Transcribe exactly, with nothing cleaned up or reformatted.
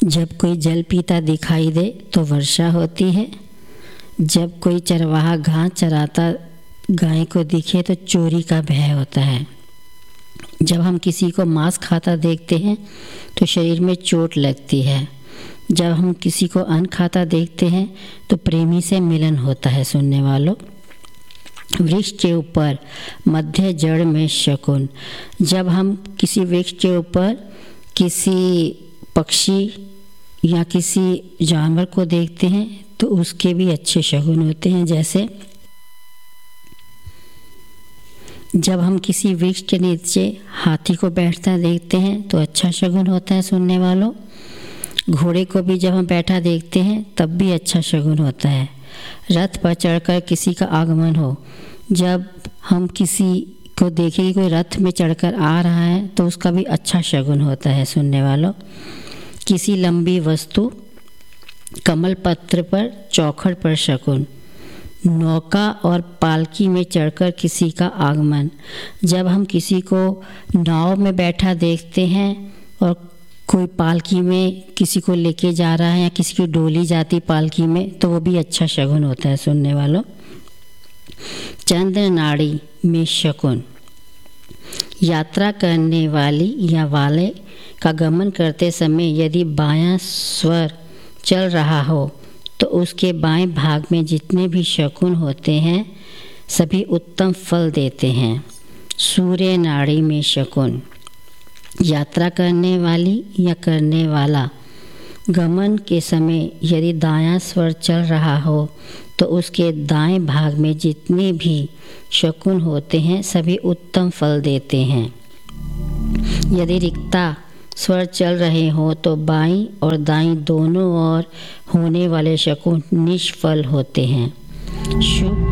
जब कोई जल पीता दिखाई दे तो वर्षा होती है। जब कोई चरवाहा घास चराता गाय को दिखे तो चोरी का भय होता है। जब हम किसी को मांस खाता देखते हैं तो शरीर में चोट लगती है। जब हम किसी को अन्न खाता देखते हैं तो प्रेमी से मिलन होता है। सुनने वालों, वृक्ष के ऊपर मध्य जड़ में शकुन। जब हम किसी वृक्ष के ऊपर किसी पक्षी या किसी जानवर को देखते हैं तो उसके भी अच्छे शगुन होते हैं। जैसे जब हम किसी वृक्ष के नीचे हाथी को बैठता देखते हैं तो अच्छा शगुन होता है। सुनने वालों, घोड़े को भी जब हम बैठा देखते हैं तब भी अच्छा शगुन होता है। रथ पर चढ़कर किसी का आगमन हो, जब हम किसी को देखें कि कोई रथ में चढ़कर आ रहा है तो उसका भी अच्छा शगुन होता है। सुनने वालों, किसी लंबी वस्तु कमल पत्र पर चौखट पर शकुन। नौका और पालकी में चढ़कर किसी का आगमन। जब हम किसी को नाव में बैठा देखते हैं और कोई पालकी में किसी को लेके जा रहा है या किसी की डोली जाती पालकी में तो वो भी अच्छा शगुन होता है। सुनने वालों, चंद्र नाड़ी में शकुन। यात्रा करने वाली या वाले का गमन करते समय यदि बायां स्वर चल रहा हो तो उसके बाएं भाग में जितने भी शकुन होते हैं सभी उत्तम फल देते हैं। सूर्य नाड़ी में शकुन। यात्रा करने वाली या करने वाला गमन के समय यदि दायां स्वर चल रहा हो तो उसके दाएं भाग में जितने भी शकुन होते हैं सभी उत्तम फल देते हैं। यदि रिक्ता स्वर चल रहे हों तो बाईं और दाईं दोनों ओर होने वाले शकुन निष्फल होते हैं। शुभ